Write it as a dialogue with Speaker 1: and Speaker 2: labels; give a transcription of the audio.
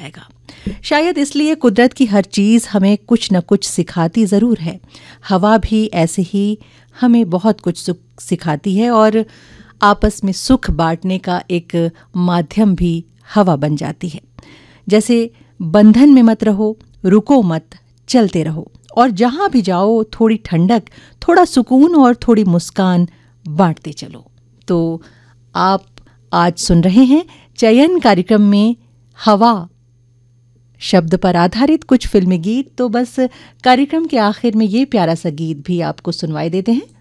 Speaker 1: जाएगा। शायद इसलिए कुदरत की हर चीज़ हमें कुछ न कुछ सिखाती ज़रूर है। हवा भी ऐसे ही हमें बहुत कुछ सिखाती है और आपस में सुख बांटने का एक माध्यम भी हवा बन जाती है। जैसे बंधन में मत रहो, रुको मत, चलते रहो, और जहाँ भी जाओ थोड़ी ठंडक, थोड़ा सुकून और थोड़ी मुस्कान बांटते चलो। तो आप आज सुन रहे हैं चयन कार्यक्रम में हवा शब्द पर आधारित कुछ फिल्मी गीत। तो बस कार्यक्रम के आखिर में ये प्यारा सा गीत भी आपको सुनवाई देते हैं।